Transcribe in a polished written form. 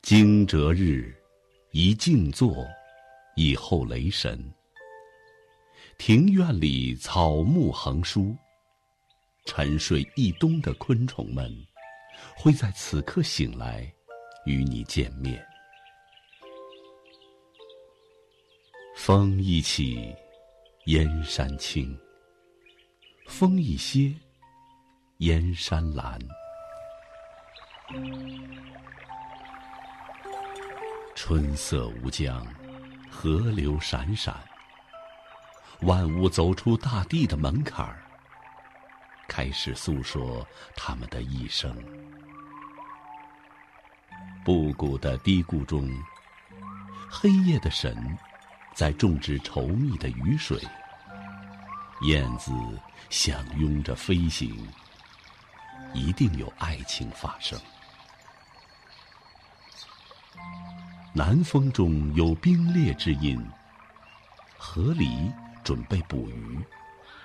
惊蛰日，宜静坐，以候雷神。庭院里草木横疏，沉睡一冬的昆虫们会在此刻醒来，与你见面。风一起，燕山青；风一歇，燕山蓝。春色无疆，河流闪闪，万物走出大地的门槛儿，开始诉说他们的一生。布谷的低谷中，黑夜的神在种植稠密的雨水，燕子相拥着飞行，一定有爱情发生。南风中有冰裂之音，河里准备捕鱼。